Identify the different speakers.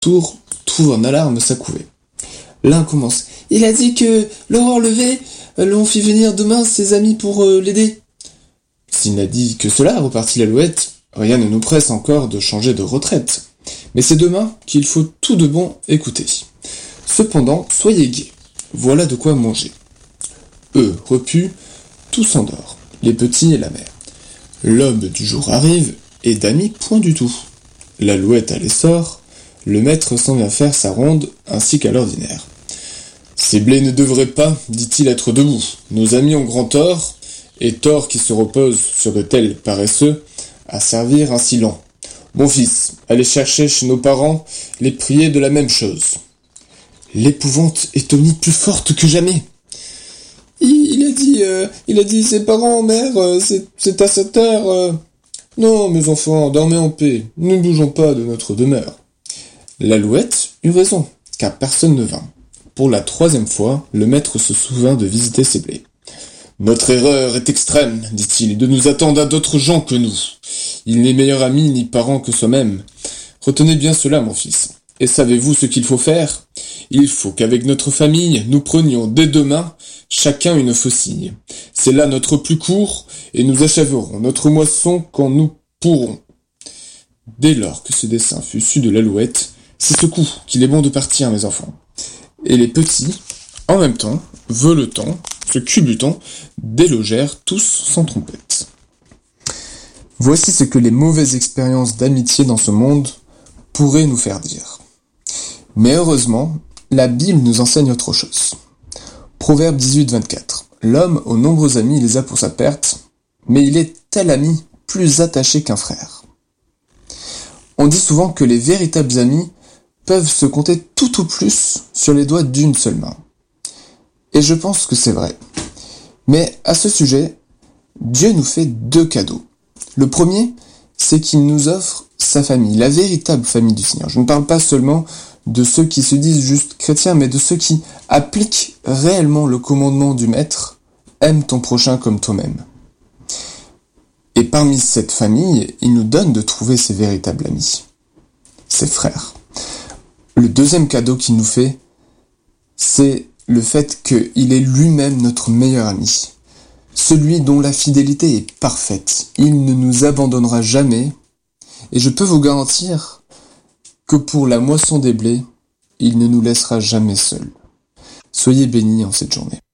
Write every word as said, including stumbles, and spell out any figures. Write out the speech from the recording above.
Speaker 1: tour trouve en alarme sa couvée. L'un commence. Il a dit que l'aurore levée, l'on fit venir demain ses amis pour euh, l'aider. S'il n'a dit que cela, repartit l'Alouette, rien ne nous presse encore de changer de retraite. Mais c'est demain qu'il faut tout de bon écouter. Cependant, soyez gais. Voilà de quoi manger. Eux, repus, tout s'endort, les petits et la mère. L'aube du jour arrive, et d'amis point du tout. L'Alouette à l'essor, le maître s'en vient faire sa ronde, ainsi qu'à l'ordinaire. Ces blés ne devraient pas, dit-il, être debout. Nos amis ont grand tort, et tort qui se repose sur de tels paresseux, à servir ainsi lent. Mon fils, allez chercher chez nos parents, les prier de la même chose. L'épouvante est au nid plus forte que jamais. Il, il a dit, euh, il a dit ses parents, mère, euh, c'est, c'est à cette heure. Euh... Non, mes enfants, dormez en paix, ne bougeons pas de notre demeure. L'Alouette eut raison, car personne ne vint. Pour la troisième fois, le maître se souvint de visiter ses blés. Notre erreur est extrême, dit-il, de nous attendre à d'autres gens que nous. Il n'est meilleur ami ni parent que soi-même. Retenez bien cela, mon fils. Et savez-vous ce qu'il faut faire ? Il faut qu'avec notre famille, nous prenions dès demain chacun une faucille. C'est là notre plus court, et nous achèverons notre moisson quand nous pourrons. Dès lors que ce dessein fut su de l'Alouette, c'est ce coup qu'il est bon de partir, mes enfants. Et les petits, en même temps, voletant, se culbutant, délogèrent tous sans trompette. Voici ce que les mauvaises expériences d'amitié dans ce monde pourraient nous faire dire. Mais heureusement, la Bible nous enseigne autre chose. Proverbe dix-huit vingt-quatre. L'homme aux nombreux amis les a pour sa perte, mais il est tel ami plus attaché qu'un frère. On dit souvent que les véritables amis peuvent se compter tout au plus sur les doigts d'une seule main. Et je pense que c'est vrai. Mais à ce sujet, Dieu nous fait deux cadeaux. Le premier, c'est qu'il nous offre sa famille, la véritable famille du Seigneur. Je ne parle pas seulement de ceux qui se disent juste chrétiens, mais de ceux qui appliquent réellement le commandement du Maître, aime ton prochain comme toi-même. Et parmi cette famille, il nous donne de trouver ses véritables amis, ses frères. Le deuxième cadeau qu'il nous fait, c'est le fait qu'il est lui-même notre meilleur ami, celui dont la fidélité est parfaite. Il ne nous abandonnera jamais, et je peux vous garantir que pour la moisson des blés, il ne nous laissera jamais seuls. Soyez bénis en cette journée.